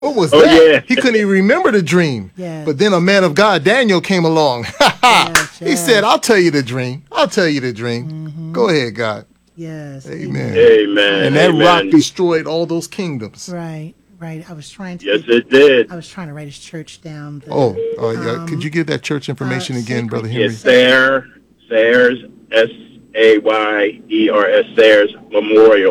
What was Oh that? yeah. He couldn't even remember the dream. Yes. But then a man of God, Daniel, came along. Yes, He said, yes. I'll tell you the dream. I'll tell you the dream. Go ahead, God. Yes. Amen. Amen. And that rock Amen. destroyed all those kingdoms. Right. Right. I was trying to. Yes, it did. I was trying to write his church down. Oh, yeah. Could you give that church information again, Brother Henry? Yes, Sayers, Sayers, Sayers Memorial.